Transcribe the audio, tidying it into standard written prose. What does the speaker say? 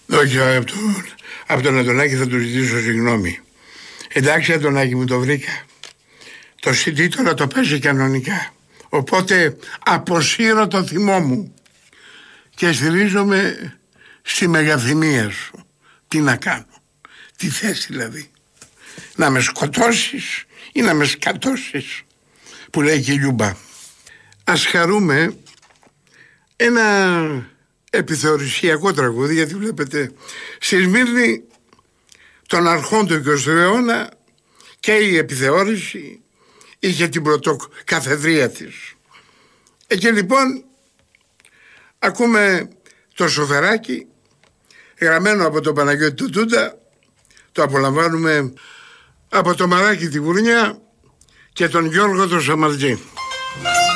Όχι, από τον Αντωνάκη θα του ζητήσω συγγνώμη. Εντάξει, Αντωνάκη, μου το βρήκα. Το CD τώρα το παίζει κανονικά. Οπότε αποσύρω το θυμό μου και στηρίζομαι στη μεγαθυμία σου. Τι να κάνω, τι θες δηλαδή, να με σκοτώσεις ή να με σκατώσεις, που λέει και η Λιούμπα. Ας χαρούμε ένα επιθεωρησιακό τραγούδι, γιατί βλέπετε στη Σμύρνη των αρχών του 20ου αιώνα και η επιθεώρηση είχε την πρωτοκαθεδρία της. Εκεί λοιπόν ακούμε το σοφεράκι γραμμένο από τον Παναγιώτη του Τούντα, το απολαμβάνουμε από το Μαράκι τη Γουρνιά και τον Γιώργο τον Σαμαρτζή.